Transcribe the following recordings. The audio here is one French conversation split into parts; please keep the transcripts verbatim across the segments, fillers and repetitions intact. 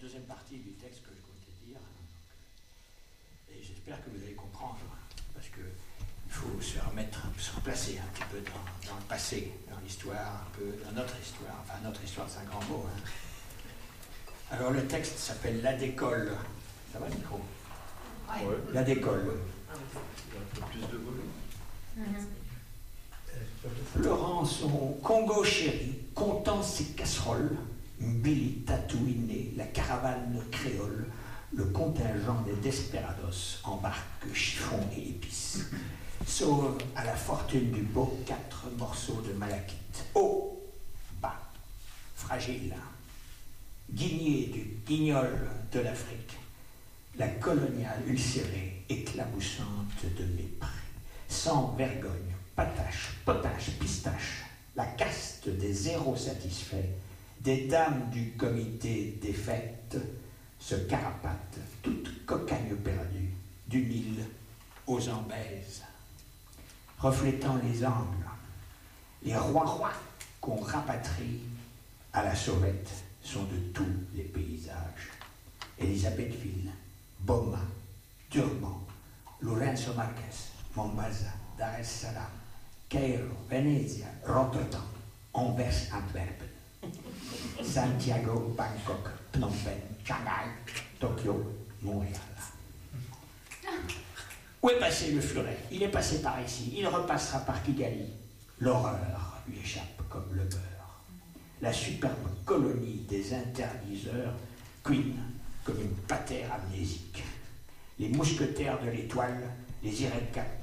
deuxième partie du texte que je comptais dire. Et j'espère que vous allez comprendre, parce qu'il faut se remettre, se replacer un petit peu dans, dans le passé, dans l'histoire, un peu dans notre histoire. Enfin, notre histoire, c'est un grand mot. Hein. Alors, le texte s'appelle La Décolle. Ça va, Nico? Ouais. La Décolle. Un peu plus de volume. Mm-hmm. Florent, son Congo chéri, comptant ses casseroles, Billy tatouiné, la caravane créole, le contingent des desperados embarque chiffon et épices, sauve à la fortune du beau quatre morceaux de malachite. Haut, bas, fragile, guigné du guignol de l'Afrique, la coloniale ulcérée, éclaboussante de mépris, sans vergogne, patache, potache, pistache, la caste des zéros satisfaits, des dames du comité des fêtes, se carapate, toute cocagne perdue, du Nil aux Ambèzes, reflétant les angles, les rois-rois qu'on rapatrie à la sauvette sont de tous les paysages. Elisabethville, Boma, Durban, Lorenzo Marquez, Mombasa, Dar es Salaam, Cairo, Venezia, Rotterdam, Anvers, Antwerpen, Santiago, Bangkok, Phnom Penh, Shanghai, Tokyo, Montréal. Où est passé le fleuret? Il est passé par ici, il repassera par Kigali. L'horreur lui échappe comme le beurre. La superbe colonie des interdiseurs couine comme une patère amnésique. Les mousquetaires de l'étoile, les irrécapables,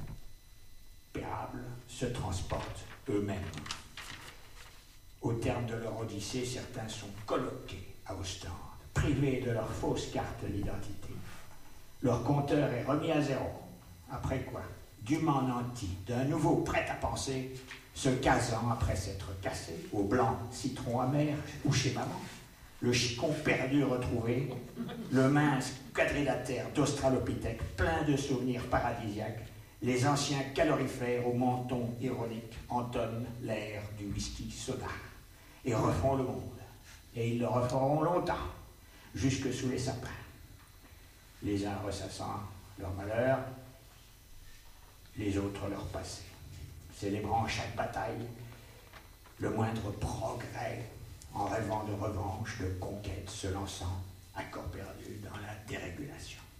se transportent eux-mêmes. Au terme de leur odyssée, certains sont colloqués à Ostende, privés de leur fausse carte d'identité. Leur compteur est remis à zéro. Après quoi, dûment nanti, d'un nouveau prêt-à-penser, se casant après s'être cassé, au blanc citron amer ou chez maman, le chicon perdu retrouvé, le mince quadrilatère d'Australopithèque, plein de souvenirs paradisiaques, les anciens calorifères au menton ironique entonnent l'air du whisky soda et refont le monde. Et ils le referont longtemps, jusque sous les sapins. Les uns ressassant leur malheur, les autres leur passé, célébrant chaque bataille, le moindre progrès, en rêvant de revanche, de conquête, se lançant à corps perdu dans la dérégulation.